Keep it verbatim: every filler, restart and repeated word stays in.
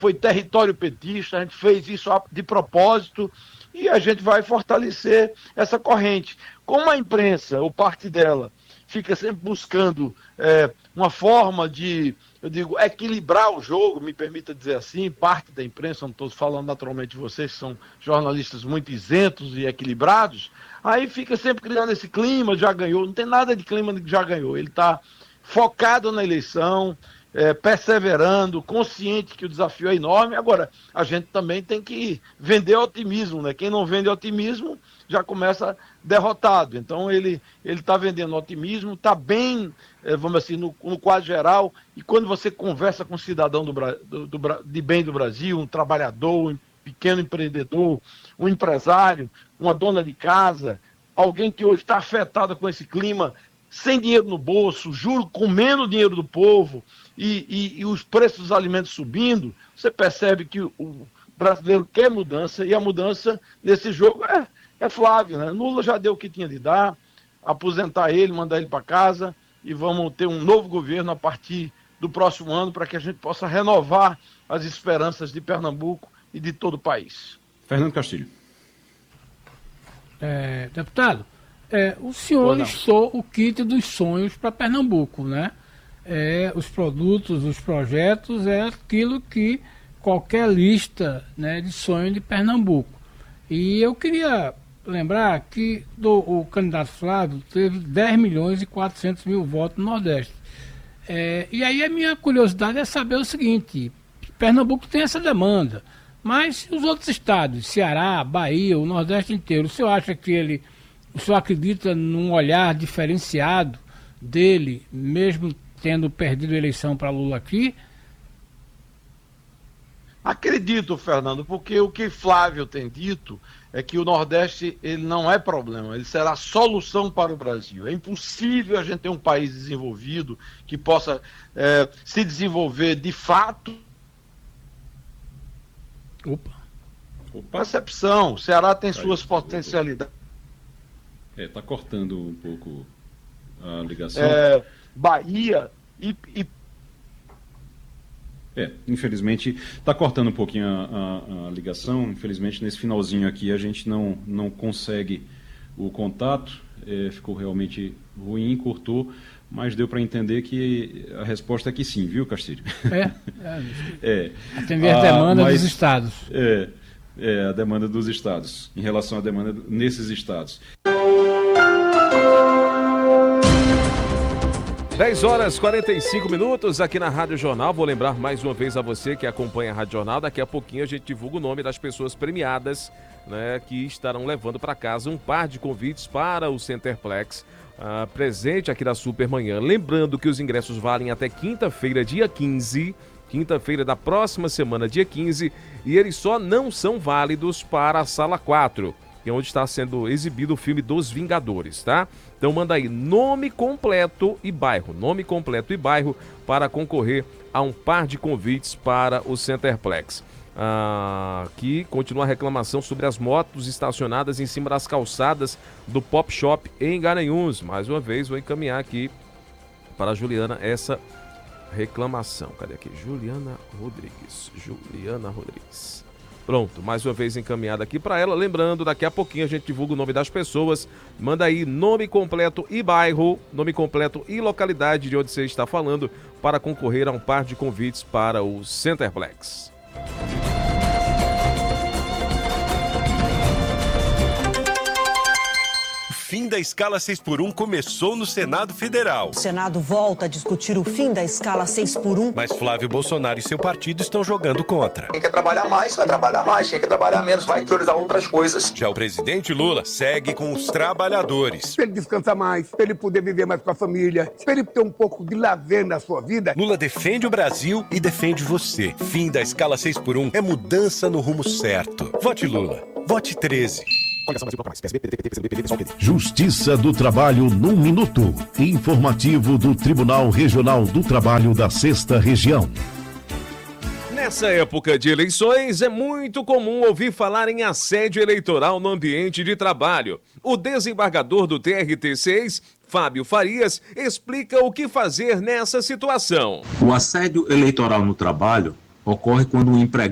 foi território petista, a gente fez isso de propósito e a gente vai fortalecer essa corrente. Como a imprensa, ou parte dela, fica sempre buscando é, uma forma de, eu digo, equilibrar o jogo, me permita dizer assim, parte da imprensa, não estou falando naturalmente de vocês, que são jornalistas muito isentos e equilibrados, aí fica sempre criando esse clima, já ganhou, não tem nada de clima de já ganhou, ele está focado na eleição, é, perseverando, consciente que o desafio é enorme. Agora, a gente também tem que vender otimismo, né? Quem não vende otimismo já começa derrotado. Então, ele está vendendo otimismo, está bem, é, vamos assim, no, no quadro geral, e quando você conversa com um cidadão do, do, do, de bem do Brasil, um trabalhador, um pequeno empreendedor, um empresário, uma dona de casa, alguém que hoje está afetado com esse clima, sem dinheiro no bolso, juro, comendo o dinheiro do povo e, e, e os preços dos alimentos subindo, você percebe que o, o brasileiro quer mudança e a mudança nesse jogo é, é Flávio, né? Lula já deu o que tinha de dar, aposentar ele, mandar ele para casa e vamos ter um novo governo a partir do próximo ano para que a gente possa renovar as esperanças de Pernambuco e de todo o país. Fernando Castilho. É, deputado, É, o senhor listou o kit dos sonhos para Pernambuco, né? É, os produtos, os projetos, é aquilo que qualquer lista, né, de sonho de Pernambuco. E eu queria lembrar que do, o candidato Flávio teve dez milhões e quatrocentos mil votos no Nordeste. É, e aí a minha curiosidade é saber o seguinte, Pernambuco tem essa demanda, mas os outros estados, Ceará, Bahia, o Nordeste inteiro, o senhor acha que ele... O senhor acredita num olhar diferenciado dele, mesmo tendo perdido a eleição para Lula aqui? Acredito, Fernando, porque o que Flávio tem dito é que o Nordeste ele não é problema, ele será solução para o Brasil. É impossível a gente ter um país desenvolvido que possa é, se desenvolver de fato. Opa. Opa. Percepção, o Ceará tem suas potencialidades. É, está cortando um pouco a ligação. É, Bahia e, e... É, infelizmente, está cortando um pouquinho a, a, a ligação. Infelizmente, nesse finalzinho aqui, a gente não, não consegue o contato. É, ficou realmente ruim, cortou, mas deu para entender que a resposta é que sim, viu, Castilho? É, é. é. Atender a demanda mas, dos estados. É, é, a demanda dos estados, em relação à demanda nesses estados. dez horas e quarenta e cinco minutos aqui na Rádio Jornal. Vou lembrar mais uma vez a você que acompanha a Rádio Jornal. Daqui a pouquinho a gente divulga o nome das pessoas premiadas, né, que estarão levando para casa um par de convites para o Centerplex, uh, presente aqui da Supermanhã. Lembrando que os ingressos valem até quinta-feira, dia quinze, quinta-feira da próxima semana, dia quinze, e eles só não são válidos para a Sala quatro, que é onde está sendo exibido o filme dos Vingadores, tá? Então manda aí nome completo e bairro, nome completo e bairro para concorrer a um par de convites para o Centerplex. Ah, aqui continua a reclamação sobre as motos estacionadas em cima das calçadas do Pop Shop em Garanhuns. Mais uma vez vou encaminhar aqui para a Juliana essa reclamação. Cadê aqui? Juliana Rodrigues. Juliana Rodrigues. Pronto, mais uma vez encaminhada aqui para ela. Lembrando, daqui a pouquinho a gente divulga o nome das pessoas. Manda aí nome completo e bairro, nome completo e localidade de onde você está falando para concorrer a um par de convites para o Centerplex. O fim da escala seis por um começou no Senado Federal. O Senado volta a discutir o fim da escala seis por um. Mas Flávio Bolsonaro e seu partido estão jogando contra. Quem quer trabalhar mais, vai trabalhar mais. Quem quer trabalhar menos, vai priorizar outras coisas. Já o presidente Lula segue com os trabalhadores. Para ele descansar mais, para ele poder viver mais com a família, para ele ter um pouco de lazer na sua vida. Lula defende o Brasil e defende você. Fim da escala seis por um é mudança no rumo certo. Vote Lula. Vote treze. Justiça do Trabalho num minuto. Informativo do Tribunal Regional do Trabalho da Sexta Região. Nessa época de eleições, é muito comum ouvir falar em assédio eleitoral no ambiente de trabalho. O desembargador do T R T seis, Fábio Farias, explica o que fazer nessa situação. O assédio eleitoral no trabalho ocorre quando o empregado